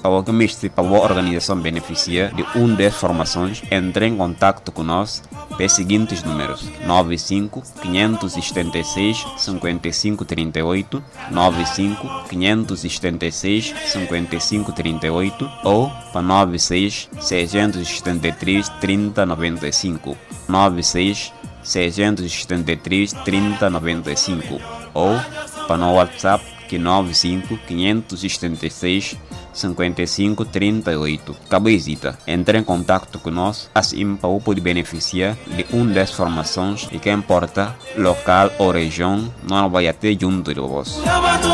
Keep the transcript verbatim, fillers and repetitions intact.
Para que mestre para a organização beneficia de uma das formações, entre em contato conosco pelos seguintes números: nove cinco, cinco sete seis, cinco cinco três oito, nove cinco, cinco sete seis, cinco cinco três oito ou para nove seis, seis sete três, três zero nove cinco, nove seis, seis sete três, três zero nove cinco ou para no WhatsApp que nove cinco, cinco sete seis, cinco cinco três oito. Cabezita, entre em contato conosco, assim para poder beneficiar de uma das formações e que importa local ou região, não vai até junto de vós.